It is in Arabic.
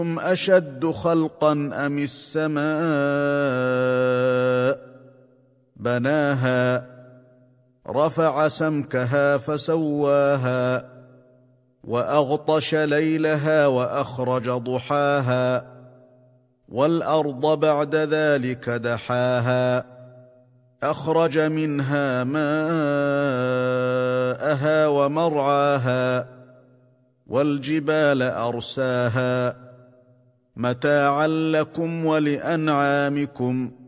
أشد خلقا أم السماء بناها رفع سمكها فسواها وأغطش ليلها وأخرج ضحاها والأرض بعد ذلك دحاها أخرج منها ماءها ومرعاها والجبال أرساها متاعا لكم ولأنعامكم